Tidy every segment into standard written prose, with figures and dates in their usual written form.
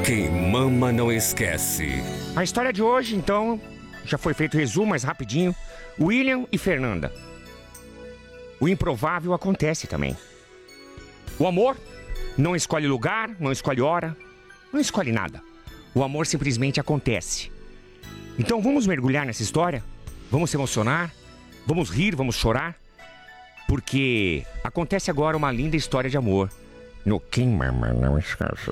Quem mama não esquece. A história de hoje, então, já foi feito o resumo, mas rapidinho. William e Fernanda. O improvável acontece também. O amor não escolhe lugar, não escolhe hora, não escolhe nada. O amor simplesmente acontece. Então vamos mergulhar nessa história? Vamos se emocionar? Vamos rir, vamos chorar? Porque acontece agora uma linda história de amor no Quem Mama Não Esquece.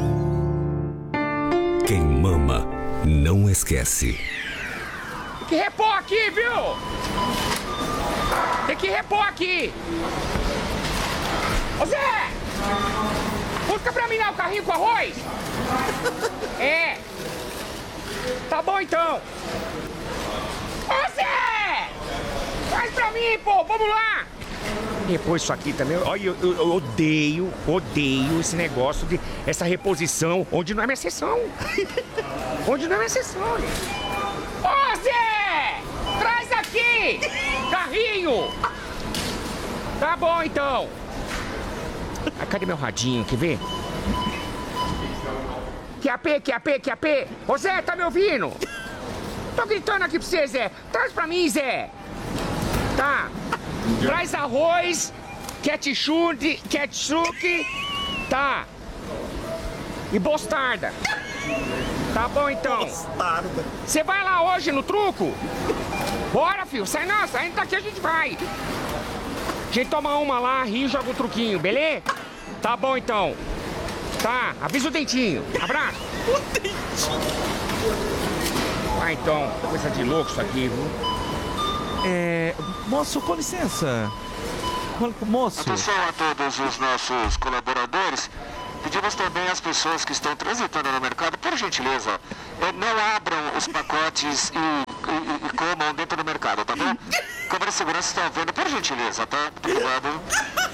Quem mama não esquece. Tem que repor aqui, viu? Tem que repor aqui. Ô Zé! Busca pra mim lá o carrinho com arroz. É. Tá bom então. Ô Zé! Faz pra mim, pô. Vamos lá. Repor isso aqui também. Olha, eu odeio esse negócio de essa reposição onde não é minha sessão. Onde não é minha sessão. Ô Zé! Traz aqui! Carrinho! Tá bom então. Ah, cadê meu radinho? Quer ver? QAP? Ô Zé, tá me ouvindo? Tô gritando aqui pra você, Zé. Traz pra mim, Zé. Tá. Traz arroz, ketchup, tá. E mostarda. Tá bom então. Mostarda. Você vai lá hoje no truco? Bora, filho. Sai não, saindo daqui a gente vai. A gente toma uma lá, ri e joga o truquinho, beleza? Tá bom então. Tá, avisa o dentinho. Abraço. O dentinho. Vai então, coisa de louco isso aqui, viu? Moço, com licença. Moço. Atenção a todos os nossos colaboradores. Pedimos também às pessoas que estão transitando no mercado, por gentileza, não abram os pacotes e comam dentro do mercado, tá bom? Câmera de segurança está vendo, por gentileza, tá? Muito obrigado.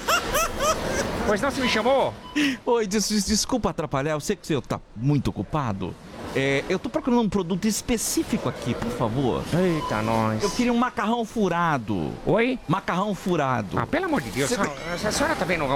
Pois não, você me chamou? Oi, desculpa atrapalhar, eu sei que você tá muito ocupado. Eu tô procurando um produto específico aqui, por favor. Eita, nós. Eu queria um macarrão furado. Oi? Macarrão furado. Ah, pelo amor de Deus, a senhora tá vendo...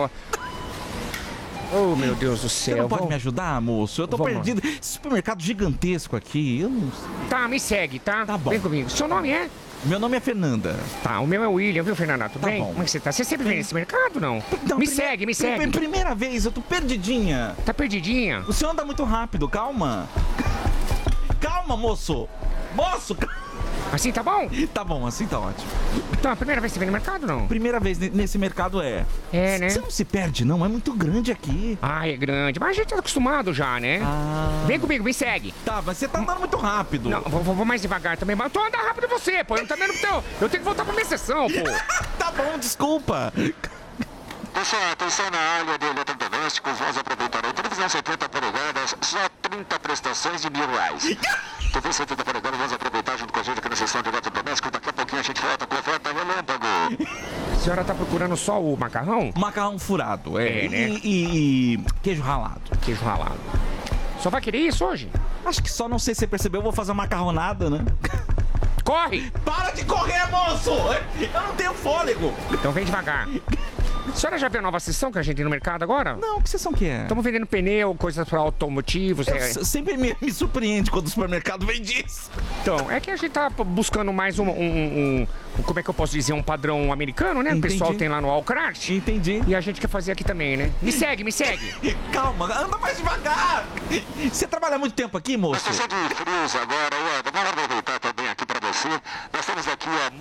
Oh, meu Deus do céu. Você não pode me ajudar, moço? Eu tô perdido. Esse supermercado gigantesco aqui, eu não sei. Tá, me segue, tá? Tá bom. Vem comigo. Seu nome é? Meu nome é Fernanda. Tá, o meu é William, viu, Fernanda? Tudo Tá bem? bom. Como é que você tá? Você sempre vem nesse mercado, não? Não, me segue. Primeira vez, eu tô perdidinha. Tá perdidinha? O senhor anda muito rápido, calma. Calma, moço. Moço! Assim tá bom? Tá bom, assim tá ótimo. Então, a primeira vez que você vem no mercado, não? Primeira vez nesse mercado é. É, né? Você não se perde, não? É muito grande aqui. Ah, é grande. Mas a gente tá acostumado já, né? Ah. Vem comigo, me segue. Tá, mas você tá andando muito rápido. Não, vou mais devagar também. Mas eu tô andando rápido você, pô. Eu não tá vendo então. Eu tenho que voltar pra minha sessão, pô. Tá bom, desculpa. Pessoal, atenção na área de eletrodomésticos, vamos aproveitar a televisão 70 polegadas, só 30 prestações de R$1.000. TV 70 polegadas, vamos aproveitar junto com a gente aqui na sessão de eletrodomésticos, daqui a pouquinho a gente volta com oferta relâmpago. A senhora tá procurando só o macarrão? Macarrão furado, É, né? E queijo ralado. Queijo ralado. Só vai querer isso hoje? Acho que só, não sei se você percebeu, eu vou fazer uma macarronada, né? Corre! Para de correr, moço! Eu não tenho fôlego! Então vem devagar. A senhora já viu a nova sessão que a gente tem no mercado agora? Não, que sessão que é? Estamos vendendo pneu, coisas para automotivos. Sempre me surpreende quando o supermercado vende isso. Então, é que a gente tá buscando mais como é que eu posso dizer, um padrão americano, né? Entendi. O pessoal tem lá no Walcraft. Entendi. E a gente quer fazer aqui também, né? Me segue. Calma, anda mais devagar! Você trabalha muito tempo aqui, Na moço? sessão de frios agora, vamos aproveitar também aqui pra você. Nós temos aqui a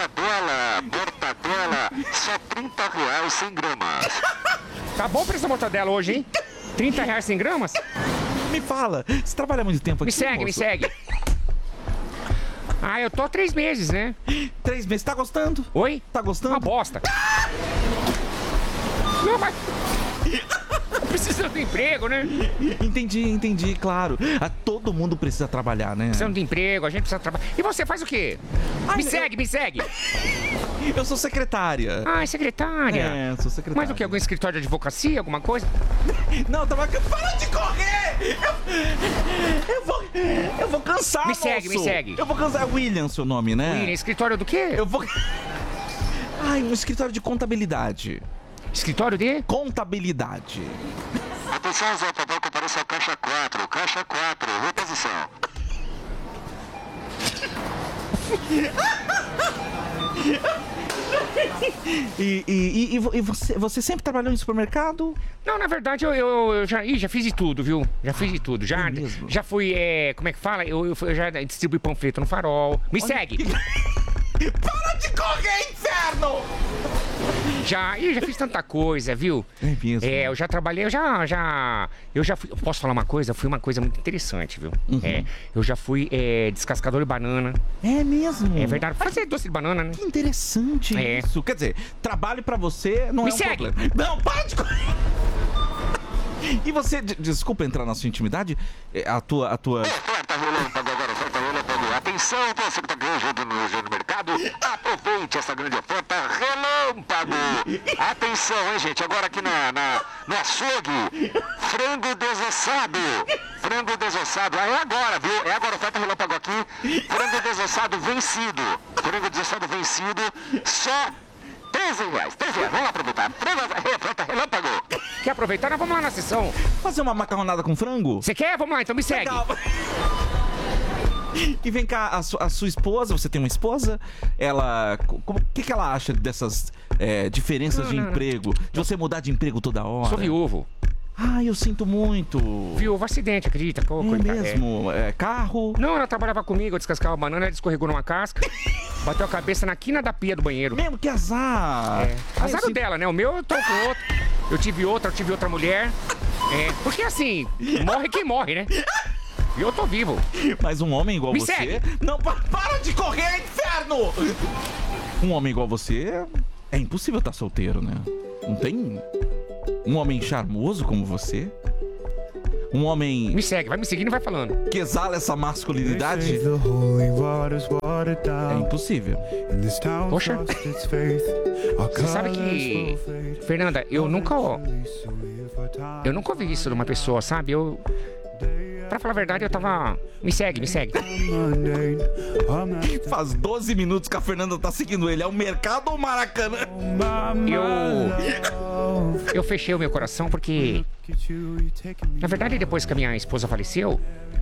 mortadela, só R$30, 100 gramas. Tá bom pra essa mortadela hoje, hein? R$30 100 gramas? Me fala, você trabalha muito tempo aqui, Me moço? segue. Ah, eu tô há 3 meses, né? 3 meses, tá gostando? Oi? Tá gostando? Uma bosta. Não, mas... Precisando de emprego, né? Entendi, claro. Todo mundo precisa trabalhar, né? Precisando de emprego, a gente precisa trabalhar. E você faz o quê? Ai, Me segue. Eu sou secretária. Ah, é secretária. É, sou secretária. Mas o que? Algum escritório de advocacia, alguma coisa? Não, tava... Para de correr! Eu vou cansar, Me moço. segue. Eu vou cansar. É William, seu nome, né? William, escritório do quê? Eu vou... Ai, um escritório de contabilidade. Escritório de? Contabilidade. Atenção, Zé Tadeu, compareça ao caixa 4. Caixa 4, reposição. E você sempre trabalhou em supermercado? Não, na verdade, eu já fiz de tudo, viu? Já fiz de tudo. Já fui, como é que fala? Eu já distribuí panfleto no Farol. Me segue! Para de correr, inferno! Já fiz tanta coisa, viu? É mesmo? Eu já trabalhei, eu já fui, posso falar uma coisa? Foi uma coisa muito interessante, viu? Eu já fui descascador de banana. É mesmo? É verdade, fazer doce de banana, né? Que interessante isso. Quer dizer, trabalho pra você não Me é um segue. problema. Não, para de correr! E você, desculpa entrar na sua intimidade, a tua... Oferta relâmpago agora, oferta relâmpago. Atenção, você que tá ganhando no mercado, aproveite essa grande oferta relâmpago. Atenção, hein, gente, agora aqui no açougue, frango desossado. Frango desossado, é agora, viu? É agora, oferta relâmpago aqui, frango desossado vencido. Frango desossado vencido, só R$13. Vamos lá aproveitar. Oferta relâmpago. Quer aproveitar? Nós vamos lá na sessão. Fazer uma macarronada com frango? Você quer? Vamos lá, então me segue. Legal. E vem cá, a sua esposa, você tem uma esposa? Ela, o que ela acha dessas diferenças de emprego? De você mudar de emprego toda hora? Sou viúvo. Ai, eu sinto muito. Viúvo, acidente, acredita? É mesmo? Carro? Não, ela trabalhava comigo, eu descascava a banana, ela escorregou numa casca, bateu a cabeça na quina da pia do banheiro. Mesmo, que azar. Azar dela, né? O meu eu tô com outro. Eu tive outra mulher. Porque assim, morre quem morre, né? E eu tô vivo. Mas um homem igual Me você... segue. Não, para de correr, inferno! Um homem igual você... É impossível estar solteiro, né? Não tem... Um homem charmoso como você? Um homem... Me segue, vai me seguindo e vai falando. Que exala essa masculinidade? É impossível. Poxa. Você sabe que... Fernanda, eu nunca ouvi isso de uma pessoa, sabe? Pra falar a verdade, eu tava... Me segue. Faz 12 minutos que a Fernanda tá seguindo ele. É o mercado ou o Maracanã? Eu fechei o meu coração porque... Na verdade, depois que a minha esposa faleceu,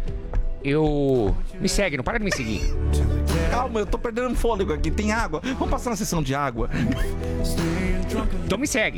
Me segue, não para de me seguir. Calma, eu tô perdendo fôlego aqui. Tem água? Vamos passar na sessão de água. Então me segue.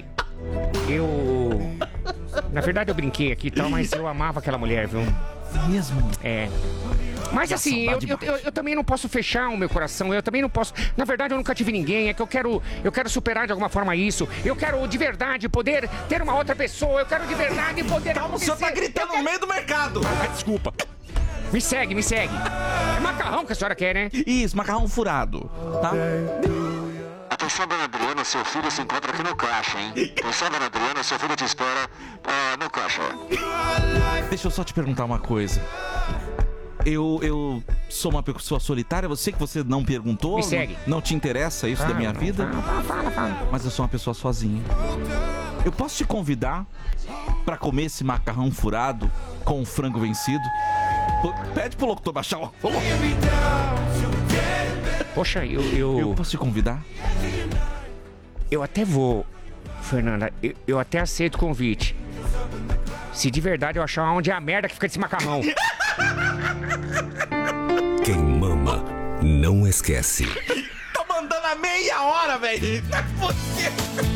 Na verdade eu brinquei aqui e tal, mas eu amava aquela mulher, viu? Mesmo? É. Mas assim, eu também não posso fechar o meu coração, eu também não posso... Na verdade, eu nunca tive ninguém, é que eu quero superar de alguma forma isso. Eu quero de verdade poder ter uma outra pessoa, eu quero de verdade poder... Calma, o senhor tá gritando no meio do mercado. Desculpa. Me segue. É macarrão que a senhora quer, né? Isso, macarrão furado, tá? Atenção, dona Adriana, seu filho se encontra aqui no caixa, hein? Atenção, dona Adriana, seu filho te espera no caixa. Deixa eu só te perguntar uma coisa. Eu sou uma pessoa solitária, eu sei que você não perguntou. Me segue. Não te interessa isso da minha vida. Fala. Mas eu sou uma pessoa sozinha. Eu posso te convidar pra comer esse macarrão furado com o frango vencido? Pede pro locutor baixar o... Poxa, Eu posso te convidar? Eu até vou, Fernanda. Eu até aceito o convite. Se de verdade eu achar onde é a merda que fica desse macarrão. Quem mama não esquece. Tô mandando há meia hora, velho. Não é possível.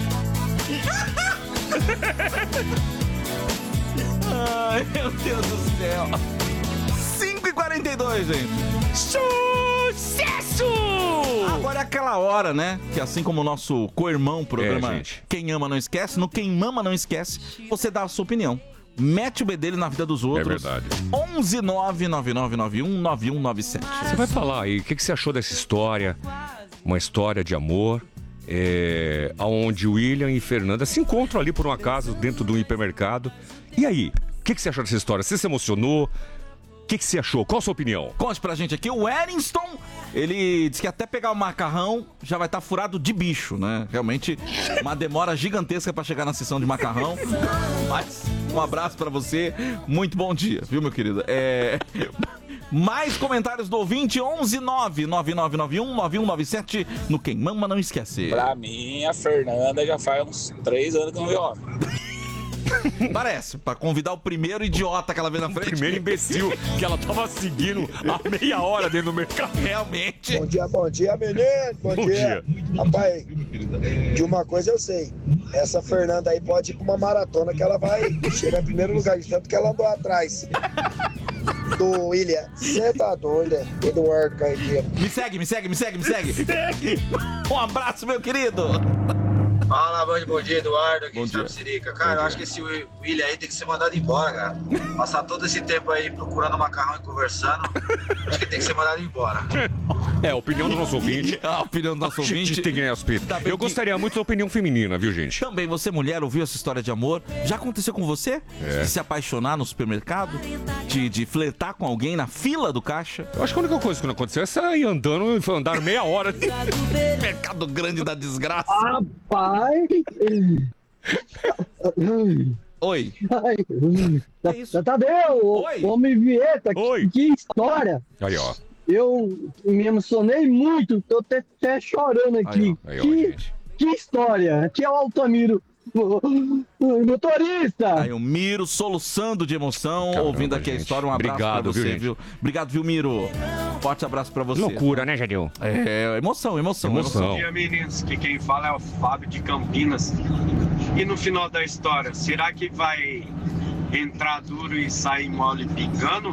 Ai, meu Deus do céu. 5h42, gente. Sucesso! Agora é aquela hora, né? Que assim como o nosso co-irmão programa gente. Quem Ama Não Esquece, no Quem Mama Não Esquece, você dá a sua opinião. Mete o bedelho na vida dos outros. É verdade. 11999919197. Você vai falar aí, o que você achou dessa história? Uma história de amor, onde William e Fernanda se encontram ali por um acaso dentro do hipermercado. E aí, o que você achou dessa história? Você se emocionou? O que você achou? Qual a sua opinião? Conte pra gente aqui, o Wellington, ele disse que até pegar o macarrão já vai estar furado de bicho, né? Realmente, uma demora gigantesca pra chegar na sessão de macarrão. Mas, um abraço pra você, muito bom dia, viu, meu querido? Mais comentários do ouvinte, 11999919197 no Quem Mama Não Esquece. Pra mim, a Fernanda já faz uns 3 anos que não vê homem. Parece, pra convidar o primeiro idiota que ela vê na frente. Primeiro imbecil que ela tava seguindo há meia hora dentro do mercado. Realmente. Bom dia, menino. Bom dia. Rapaz, de uma coisa eu sei. Essa Fernanda aí pode ir pra uma maratona que ela vai chegar em primeiro lugar, de tanto que ela andou atrás do William. Você tá doido, Eduardo Carreira. Me segue. Um abraço, meu querido. Fala, bom dia, Eduardo, aqui Bom de dia. Tapicerica. Cara, eu acho que esse William aí tem que ser mandado embora, cara. Passar todo esse tempo aí procurando macarrão e conversando, acho que tem que ser mandado embora. É, a opinião do nosso ouvinte. A opinião do nosso A gente ouvinte. tem que ganhar os peitos. Tá bem Eu que- gostaria muito da opinião feminina, viu, gente? Também, você mulher, ouviu essa história de amor? Já aconteceu com você? É. De se apaixonar no supermercado? De flertar com alguém na fila do caixa? Eu acho que a única coisa que não aconteceu é sair andando e andar meia hora. Mercado grande da desgraça. Rapaz! Oi. Ai, É isso? Tadeu, Oi. homem Vieta, Oi. que história! Aí, ó. Eu me emocionei muito, tô até chorando aqui. Aí, ó, gente. Que história! Aqui é o Altamiro, o motorista! Aí o Miro soluçando de emoção, Caramba, ouvindo aqui a gente. história. Um abraço Obrigado, pra você, viu, gente? viu? Obrigado, viu, Miro? Forte abraço pra você. Loucura, né, Jadil? É, emoção. Emoção. Bom dia, meninos. Que quem fala é o Fábio de Campinas. E no final da história, será que vai entrar duro e sair mole pingando?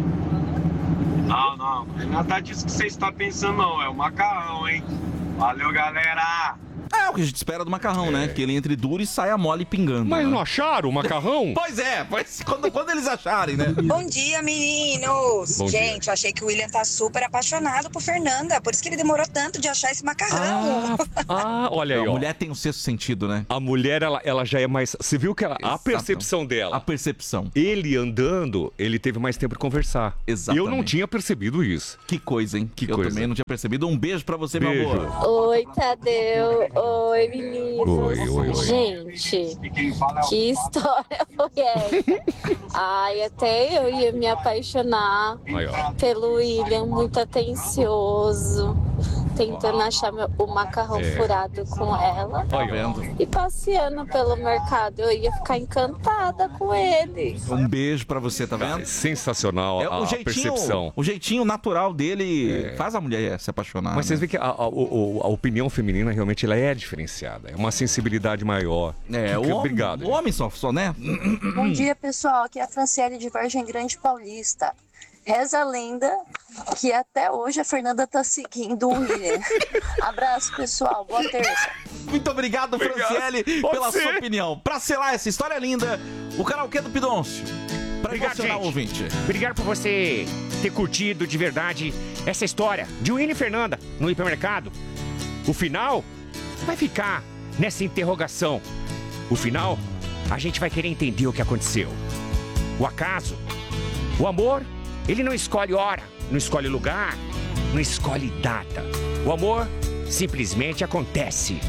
Não. Não é nada disso que você está pensando, não. É o macarrão, hein? Valeu, galera! É o que a gente espera do macarrão, né? Que ele entre duro e saia mole pingando. Mas né? não acharam o macarrão? Pois é, quando eles acharem, né? Bom dia, meninos! Bom dia. Gente, eu achei que o William tá super apaixonado por Fernanda, por isso que ele demorou tanto de achar esse macarrão. Olha aí, A ó. mulher tem um sexto sentido, né? A mulher, ela já é mais... Você viu que a Exato. percepção dela... A percepção. Ele andando, ele teve mais tempo de conversar. Exatamente. Eu não tinha percebido isso. Que coisa, hein? Que eu coisa. também não tinha percebido. Um beijo pra você, Beijo. meu amor. Oi, Tadeu. Oi, meninos. Oi. Gente, E quem fala é o que história foi essa? Ai, até eu ia me apaixonar Aí, ó. pelo William, muito atencioso, tentando achar o macarrão furado com ela. Tá Aí, ó. vendo? E passeando pelo mercado, eu ia ficar encantada com ele. Um beijo pra você, tá vendo? Sensacional É a percepção. o jeitinho natural dele faz a mulher se apaixonar. Mas vocês né? veem que a opinião feminina realmente ela é diferenciada. É uma sensibilidade maior. Obrigado. O homem só, né? Bom dia, pessoal. Aqui é a Franciele de Vargem Grande Paulista. Reza a lenda que até hoje a Fernanda tá seguindo o William. Abraço, pessoal. Boa terça. Muito obrigado, Franciele, Pode pela ser. sua opinião. Pra selar essa história linda, o karaokê do Pidoncio. Pra Obrigado, emocionar o gente. ouvinte. Obrigado por você ter curtido de verdade essa história de William e Fernanda no hipermercado. O final vai ficar nessa interrogação. O final, a gente vai querer entender o que aconteceu. O acaso, o amor, ele não escolhe hora, não escolhe lugar, não escolhe data. O amor simplesmente acontece.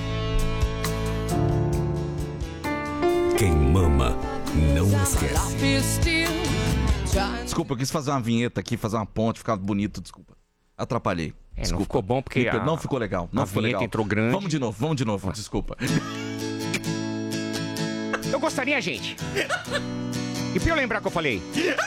Quem mama não esquece. Desculpa, eu quis fazer uma vinheta aqui, fazer uma ponte, ficar bonito, desculpa. Atrapalhei. Não Desculpa. ficou bom porque Não ficou legal. Não a ficou vinheta legal. entrou grande. Vamos de novo, desculpa. Eu gostaria, gente. E pra eu lembrar que eu falei.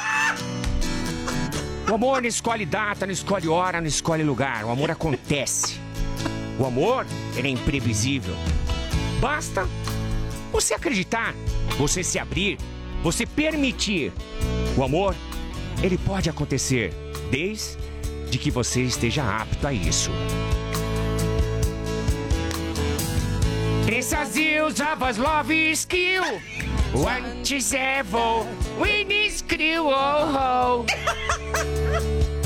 O amor não escolhe data, não escolhe hora, não escolhe lugar. O amor acontece. O amor, ele é imprevisível. Basta você acreditar, você se abrir, você permitir. O amor, ele pode acontecer desde que você esteja apto a isso. Essas ilhas of love skill. One to seven, we need skill, oh, oh.